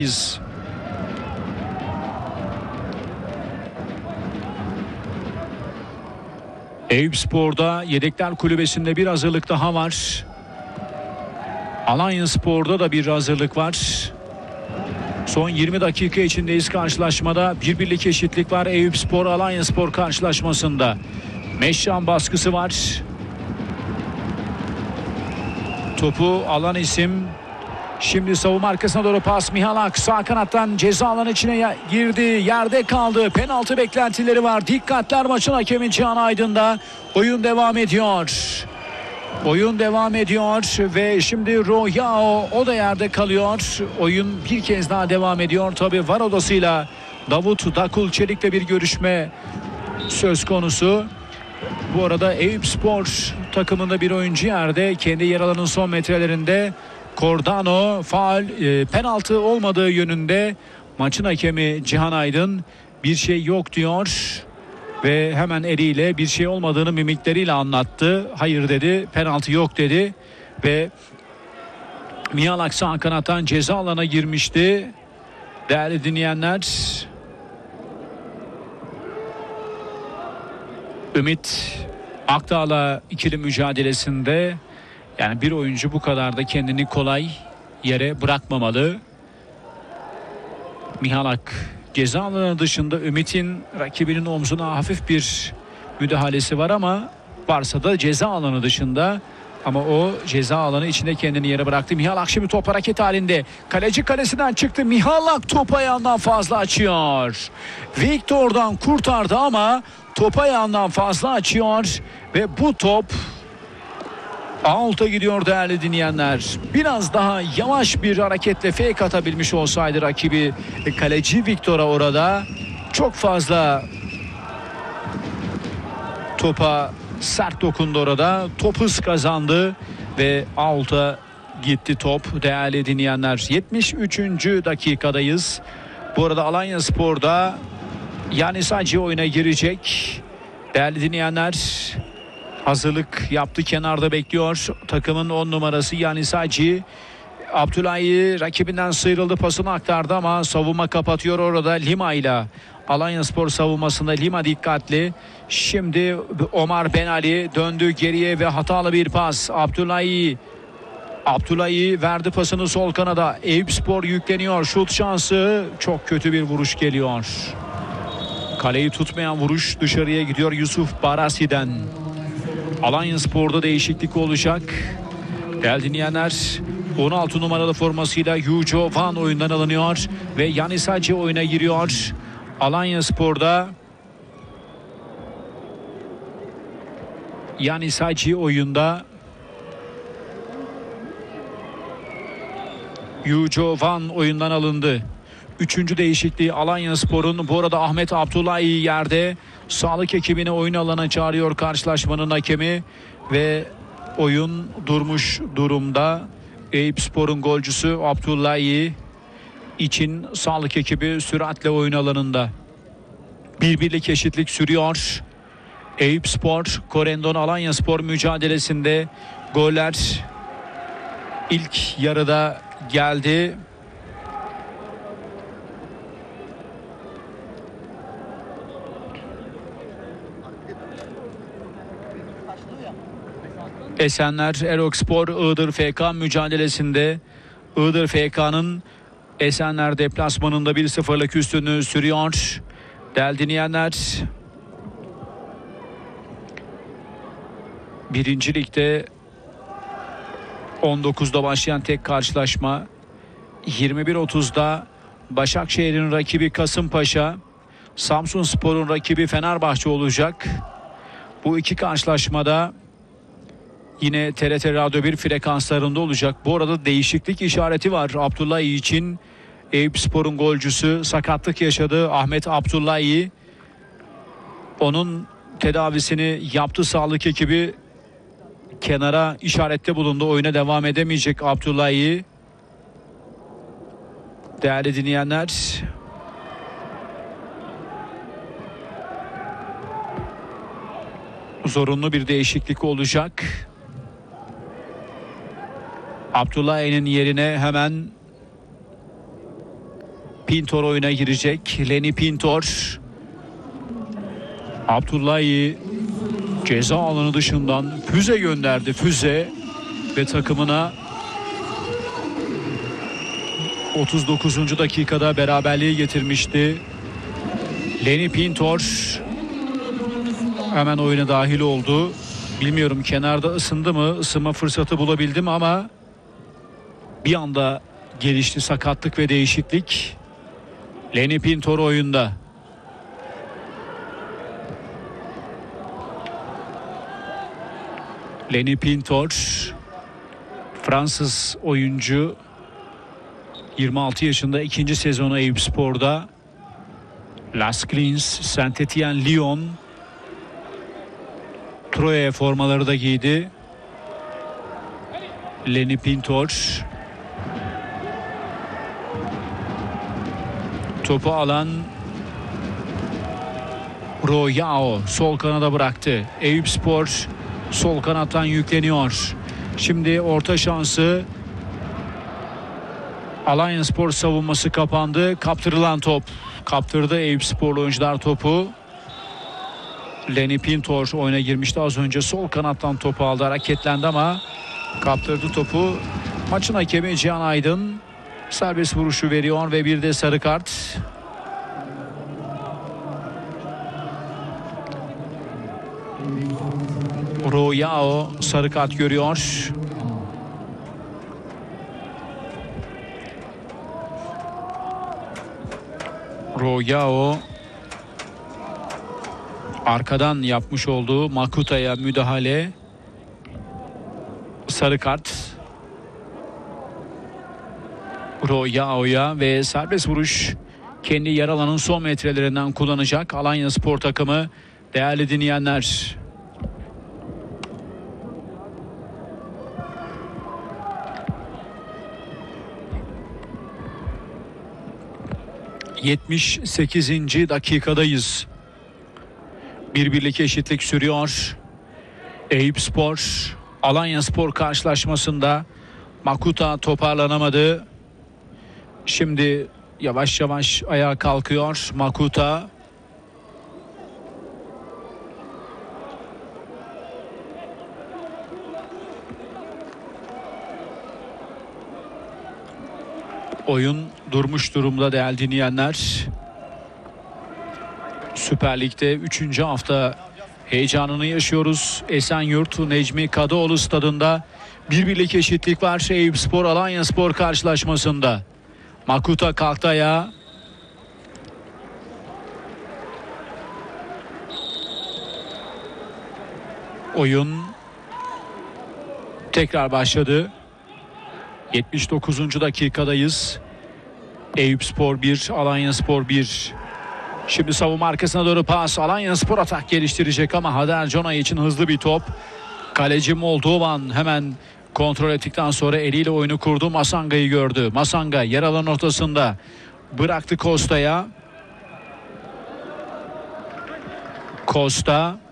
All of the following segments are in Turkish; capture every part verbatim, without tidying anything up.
Eyüpspor'da yedekler kulübesinde bir hazırlık daha var. Alanyaspor'da da bir hazırlık var. Son yirmi dakika içindeyiz karşılaşmada. Bir birlik eşitlik var Eyüpspor Alanyaspor karşılaşmasında. Meşran baskısı var. Topu alan isim. Şimdi savunma arkasına doğru pas. Mihalak sağ kanattan ceza alanı içine girdi. Yerde kaldı. Penaltı beklentileri var. Dikkatler maçın hakemi Cihan Aydın'da. Oyun devam ediyor. Oyun devam ediyor ve şimdi Royao o da yerde kalıyor. Oyun bir kez daha devam ediyor. Tabii VAR odasıyla Davut Dakul Çelik'le bir görüşme söz konusu. Bu arada Eyüpspor takımında bir oyuncu yerde, kendi yer alanının son metrelerinde. Cordano faul, e, penaltı olmadığı yönünde. Maçın hakemi Cihan Aydın bir şey yok diyor ve hemen eliyle bir şey olmadığını mimikleriyle anlattı. Hayır dedi, penaltı yok dedi ve Mihalak sağ kanattan ceza alana girmişti. Değerli dinleyenler, Ümit Akdağ'la ikili mücadelesinde, yani bir oyuncu bu kadar da kendini kolay yere bırakmamalı. Mihalak ceza alanı dışında, Ümit'in rakibinin omzuna hafif bir müdahalesi var ama varsa da ceza alanı dışında, ama o ceza alanı içinde kendini yere bıraktı. Mihalak şimdi top hareket halinde. Kaleci kalesinden çıktı. Mihalak top ayağından fazla açıyor. Victor'dan kurtardı ama top ayağından fazla açıyor ve bu top out'a gidiyor değerli dinleyenler. Biraz daha yavaş bir hareketle fake atabilmiş olsaydı rakibi, kaleci Victor'a orada çok fazla topa sert dokundu orada. Top hız kazandı ve out'a gitti top değerli dinleyenler. yetmiş üçüncü dakikadayız. Bu arada Alanyaspor'da Yanis Hacı oyuna girecek. Değerli dinleyenler, hazırlık yaptı, kenarda bekliyor. Takımın on numarası Yanis Hacı. Abdülahi rakibinden sıyrıldı, pasını aktardı ama savunma kapatıyor orada Lima ile. Alanyaspor savunmasında Lima dikkatli. Şimdi Omar Benali döndü geriye ve hatalı bir pas. Abdülahi Abdülahi verdi pasını sol kanada. Eyüpspor yükleniyor. Şut şansı, çok kötü bir vuruş geliyor. Kaleyi tutmayan vuruş dışarıya gidiyor Yusuf Barasi'den. Alanyaspor'da değişiklik olacak. Değerli dinleyenler, on altı numaralı formasıyla Yujo Van oyundan alınıyor ve Yanis Hacı oyuna giriyor. Alanyaspor'da Yanis Hacı oyunda. Yujo Van oyundan alındı. Üçüncü değişikliği Alanyaspor'un. Bu arada Ahmet Abdullahi yerde. Sağlık ekibini oyun alana çağırıyor karşılaşmanın hakemi ve oyun durmuş durumda. Eyüpspor'un golcüsü Abdullahi için sağlık ekibi süratle oyun alanında. Bir birlik eşitlik sürüyor. Eyüpspor Korendon Alanyaspor mücadelesinde goller ilk yarıda geldi. Esenler Erokspor Iğdır F K mücadelesinde Iğdır F K'nın Esenler deplasmanında bir sıfırlık üstünlüğü sürüyor. Değerli dinleyenler, birinci ligde on dokuzda başlayan tek karşılaşma, yirmi bir otuzda Başakşehir'in rakibi Kasımpaşa, Samsunspor'un rakibi Fenerbahçe olacak. Bu iki karşılaşmada yine T R T Radyo bir frekanslarında olacak. Bu arada değişiklik işareti var Abdullahi için. Eyüpspor'un golcüsü sakatlık yaşadı, Ahmet Abdullahi. Onun tedavisini yaptı sağlık ekibi. Kenara işarette bulundu. Oyuna devam edemeyecek Abdullahi. Değerli dinleyenler, zorunlu bir değişiklik olacak. Abdullahi'nin yerine hemen Pintor oyuna girecek. Leni Pintor. Abdullahi ceza alanı dışından füze gönderdi. Füze ve takımına otuz dokuzuncu dakikada beraberliği getirmişti. Leni Pintor hemen oyuna dahil oldu. Bilmiyorum kenarda ısındı mı, ısınma fırsatı bulabildim ama bir anda gelişti sakatlık ve değişiklik. Leni Pintor oyunda. Leni Pintor, Fransız oyuncu, yirmi altı yaşında, ikinci sezonu Eyüpspor'da. Las Clins, Saint-Étienne, Lyon, Troyes formaları da giydi. Leni Pintor. Topu alan Royao sol kanada bıraktı. Eyüpspor sol kanattan yükleniyor. Şimdi orta şansı. Alanyaspor savunması kapandı. Kaptırılan top. Kaptırdı Eyüpsporlu oyuncular topu. Leni Pintor oyuna girmişti az önce. Sol kanattan topu aldı. Hareketlendi ama kaptırdı topu. Maçın hakemi Cihan Aydın serbest vuruşu veriyor ve bir de sarı kart. Royao sarı kart görüyor. Royao arkadan yapmış olduğu Makuta'ya müdahale. Sarı kart Royao'ya ve serbest vuruş kendi yer alanın son metrelerinden kullanacak Alanyaspor takımı. Değerli dinleyenler, yetmiş sekizinci dakikadayız. Bir birlik eşitlik sürüyor. Eyüpspor Alanyaspor karşılaşmasında Makuta toparlanamadı. Şimdi yavaş yavaş ayağa kalkıyor Makuta. Oyun durmuş durumda değerli dinleyenler. Süper Lig'de üçüncü hafta heyecanını yaşıyoruz. Esenyurt Necmi Kadıoğlu stadında bir birlik eşitlik var. Eyüpspor Alanyaspor karşılaşmasında. Makuta kalktı ayağa. Oyun tekrar başladı. yetmiş dokuzuncu dakikadayız. Eyüpspor bir, Alanyaspor bir. Şimdi savunma arkasına doğru pas. Alanyaspor atak geliştirecek ama Hader Jonay için hızlı bir top. Kaleci Moldovan hemen kontrol ettikten sonra eliyle oyunu kurdu. Masanga'yı gördü. Masanga yer alan ortasında bıraktı Costa'ya. Costa.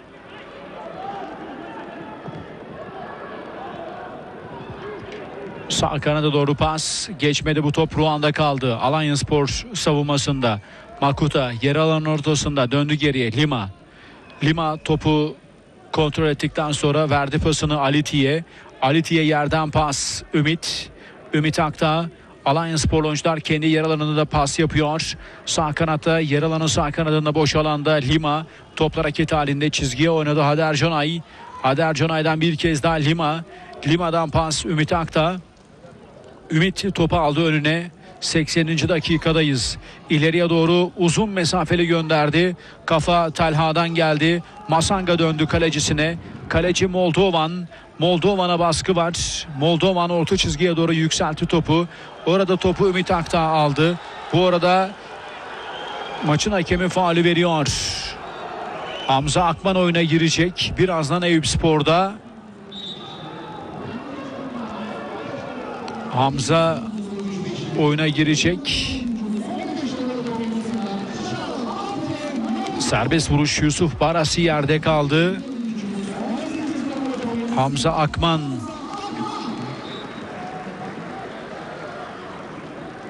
Sağ kanada doğru pas. Geçmedi bu top, Ruanda kaldı. Alanyaspor savunmasında. Makuta yer alan ortasında döndü geriye. Lima. Lima topu kontrol ettikten sonra verdi pasını Aliti'ye. Aliti'ye yerden pas. Ümit. Ümit Akta. Alanyaspor oyuncular kendi yer alanında pas yapıyor. Sağ kanatta yer alanı sağ kanadında boş alanda Lima. Toplar hareket halinde çizgiye oynadı Hader Jonay. Hader Jonay'dan bir kez daha Lima. Lima'dan pas Ümit Akta. Ümit topu aldı önüne. sekseninci dakikadayız. İleriye doğru uzun mesafeli gönderdi. Kafa Talha'dan geldi. Masanga döndü kalecisine. Kaleci Moldovan. Moldovan'a baskı var. Moldovan orta çizgiye doğru yükseltti topu. Orada topu Ümit Akta aldı. Bu arada maçın hakemi faulü veriyor. Hamza Akman oyuna girecek. Birazdan Eyüpspor'da. Hamza oyuna girecek. Serbest vuruş Yusuf Barasi yerde kaldı. Hamza Akman